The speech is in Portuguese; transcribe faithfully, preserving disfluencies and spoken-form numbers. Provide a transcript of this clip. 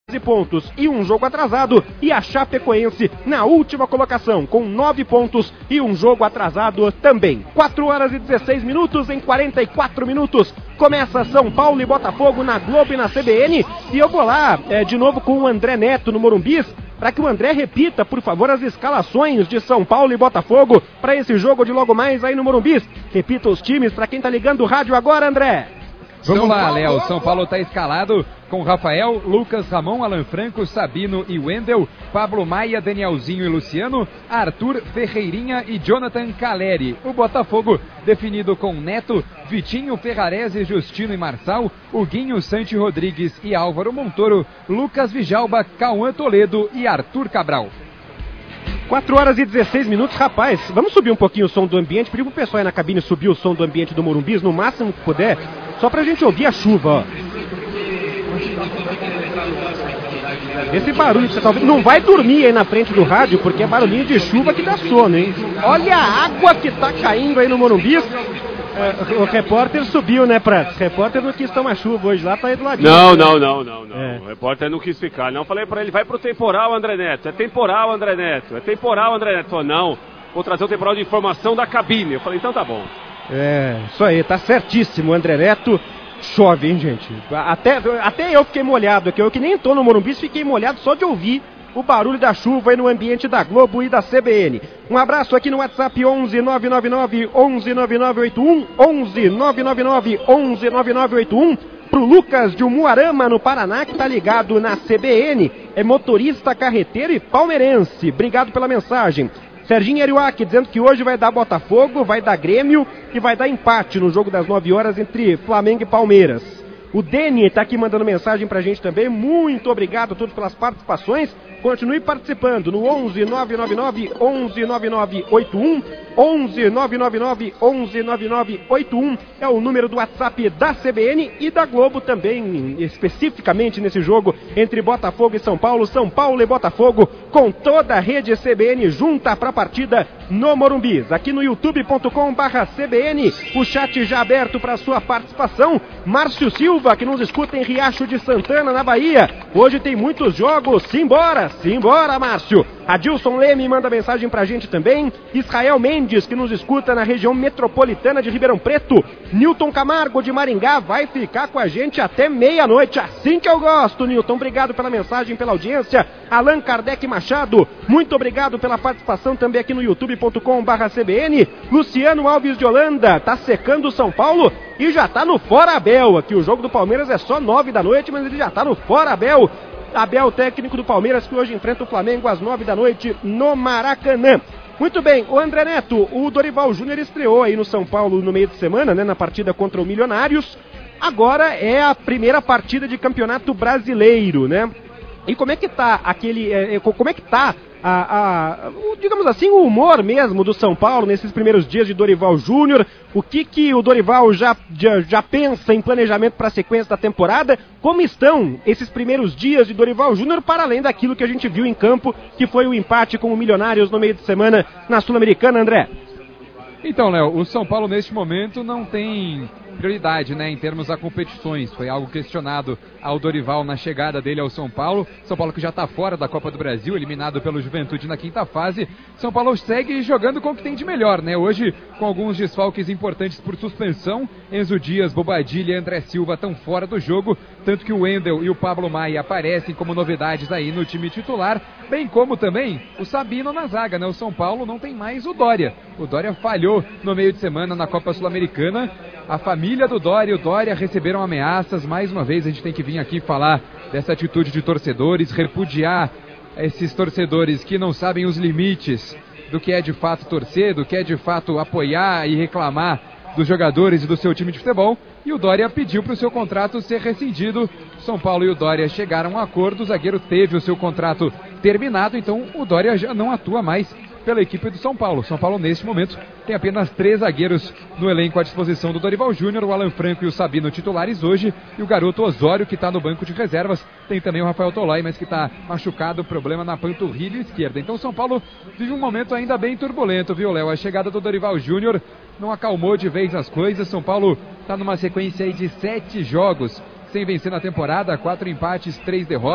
pontos e um jogo atrasado, e a Chapecoense na última colocação com nove pontos e um jogo atrasado também. quatro horas e dezesseis minutos, em quarenta e quatro minutos começa São Paulo e Botafogo na Globo e na C B N, e eu vou lá é, de novo com o André Neto no Morumbis, para que o André repita, por favor, as escalações de São Paulo e Botafogo para esse jogo de logo mais aí no Morumbis. Repita os times para quem tá ligando o rádio agora, André. Vamos lá, Léo. São Paulo está escalado com Rafael, Lucas, Ramon, Alan Franco, Sabino e Wendel, Pablo Maia, Danielzinho e Luciano, Arthur, Ferreirinha e Jonathan Caleri. O Botafogo definido com Neto, Vitinho, Ferrarese, Justino e Marçal, Huguinho, Santi Rodrigues e Álvaro Montoro, Lucas Vijalba, Cauã Toledo e Arthur Cabral. quatro horas e dezesseis minutos, rapaz, vamos subir um pouquinho o som do ambiente, pedir pro pessoal aí na cabine subir o som do ambiente do Morumbis, no máximo que puder, só pra gente ouvir a chuva, ó. Esse barulho que você tá ouvindo, não vai dormir aí na frente do rádio, porque é barulhinho de chuva que dá sono, hein? Olha a água que tá caindo aí no Morumbis. É, o repórter subiu, né, Pratos? O repórter não quis tomar chuva hoje lá, tá aí do ladinho. Não, não, não, não, não. É. O repórter não quis ficar, não. Falei pra ele, vai pro temporal, André Neto. É temporal, André Neto. É temporal, André Neto. Falou, não, vou trazer o temporal de informação da cabine. Eu falei, então tá bom. É, isso aí, tá certíssimo, André Neto. Chove, hein, gente? Até, até eu fiquei molhado aqui. Eu que nem tô no Morumbi, fiquei molhado só de ouvir o barulho da chuva aí no ambiente da Globo e da C B N. Um abraço aqui no WhatsApp onze nove nove nove onze nove nove oito um, onze nove nove nove onze nove nove oito um, pro Lucas de Umuarama, no Paraná, que tá ligado na C B N, é motorista carreteiro e palmeirense. Obrigado pela mensagem. Serginho Eriuac dizendo que hoje vai dar Botafogo, vai dar Grêmio e vai dar empate no jogo das nove horas entre Flamengo e Palmeiras. O Deni está aqui mandando mensagem pra gente também. Muito obrigado a todos pelas participações. Continue participando no onze nove nove nove onze nove nove oito um, onze nove nove nove onze nove nove oito um é o número do WhatsApp da C B N e da Globo também, especificamente nesse jogo entre Botafogo e São Paulo. São Paulo e Botafogo com toda a rede C B N junta para a partida no Morumbis. Aqui no youtube ponto com barra C B N, o chat já aberto para sua participação. Márcio Silva, que nos escuta em Riacho de Santana, na Bahia. Hoje tem muitos jogos, simbora! Simbora, Márcio! Adilson Leme manda mensagem pra gente também. Israel Mendes, que nos escuta na região metropolitana de Ribeirão Preto. Nilton Camargo, de Maringá, vai ficar com a gente até meia-noite. Assim que eu gosto, Nilton. Obrigado pela mensagem, pela audiência. Allan Kardec Machado, muito obrigado pela participação também aqui no youtube ponto com barra C B N. Luciano Alves de Holanda, tá secando o São Paulo e já tá no Fora Abel. Aqui o jogo do Palmeiras é só nove da noite, mas ele já tá no Fora Abel. Abel, técnico do Palmeiras, que hoje enfrenta o Flamengo às nove da noite no Maracanã. Muito bem, o André Neto, o Dorival Júnior estreou aí no São Paulo no meio de semana, né, na partida contra o Milionários. Agora é a primeira partida de campeonato brasileiro, né? E como é que tá aquele, é, como é que tá a, a, o, digamos assim, o humor mesmo do São Paulo nesses primeiros dias de Dorival Júnior? O que que o Dorival já, já, já pensa em planejamento para a sequência da temporada? Como estão esses primeiros dias de Dorival Júnior, para além daquilo que a gente viu em campo, que foi o empate com o Milionários no meio de semana na Sul-Americana, André? Então, Léo, o São Paulo neste momento não tem prioridade, né, em termos a competições. Foi algo questionado ao Dorival na chegada dele ao São Paulo. São Paulo que já está fora da Copa do Brasil, eliminado pelo Juventude na quinta fase. São Paulo segue jogando com o que tem de melhor, né? Hoje com alguns desfalques importantes por suspensão. Enzo Dias, Bobadilha e André Silva estão fora do jogo, tanto que o Wendel e o Pablo Maia aparecem como novidades aí no time titular, bem como também o Sabino na zaga, né? O São Paulo não tem mais o Dória. O Dória falhou no meio de semana na Copa Sul-Americana. A família do Dória e o Dória receberam ameaças. Mais uma vez a gente tem que vir aqui falar dessa atitude de torcedores, repudiar esses torcedores que não sabem os limites do que é de fato torcer, do que é de fato apoiar e reclamar dos jogadores e do seu time de futebol. E o Dória pediu para o seu contrato ser rescindido. São Paulo e o Dória chegaram a um acordo, o zagueiro teve o seu contrato terminado, então o Dória já não atua mais pela equipe do São Paulo. São Paulo, neste momento, tem apenas três zagueiros no elenco à disposição do Dorival Júnior, o Alan Franco e o Sabino titulares hoje, e o garoto Osório, que está no banco de reservas. Tem também o Rafael Tolói, mas que está machucado, problema na panturrilha esquerda. Então o São Paulo vive um momento ainda bem turbulento, viu, Léo? A chegada do Dorival Júnior não acalmou de vez as coisas. São Paulo está numa sequência aí de sete jogos sem vencer na temporada, quatro empates, três derrotas.